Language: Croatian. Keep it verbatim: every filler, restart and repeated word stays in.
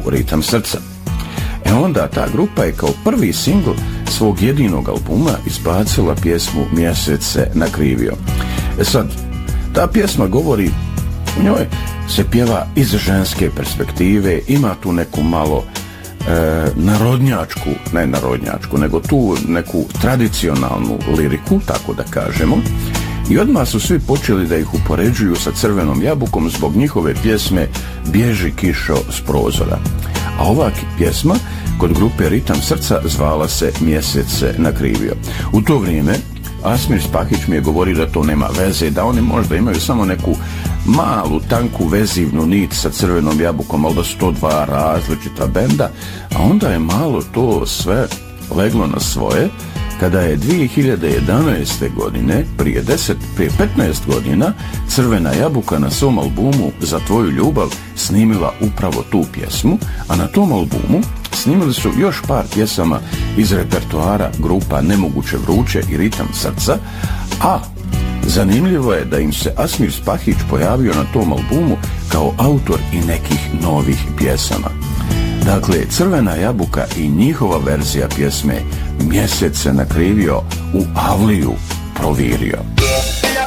Ritam srca. E onda ta grupa je kao prvi singl svog jedinog albuma izbacila pjesmu Mjesec se nakrivio. E sad, ta pjesma govori, u njoj se pjeva iz ženske perspektive, ima tu neku malo e, narodnjačku, ne narodnjačku, nego tu neku tradicionalnu liriku, tako da kažemo. I odmah su svi počeli da ih upoređuju sa Crvenom jabukom zbog njihove pjesme Bježi kišo s prozora. A ova pjesma kod grupe Ritam srca zvala se Mjesec se nakrivio. U to vrijeme Asmir Spahić mi je govorio da to nema veze, da oni možda imaju samo neku malu, tanku vezivnu nit sa Crvenom jabukom, ali da su to dva različita benda, a onda je malo to sve leglo na svoje, kada je dvije hiljade jedanaeste. godine, prije deset, prije petnaest godina, Crvena jabuka na svom albumu Za tvoju ljubav snimila upravo tu pjesmu, a na tom albumu snimili su još par pjesama iz repertoara grupa Nemoguće vruće i Ritam srca, a zanimljivo je da im se Asmir Spahić pojavio na tom albumu kao autor i nekih novih pjesama. Dakle, Crvena jabuka i njihova verzija pjesme Mjesec se nakrivio u Avliju provirio.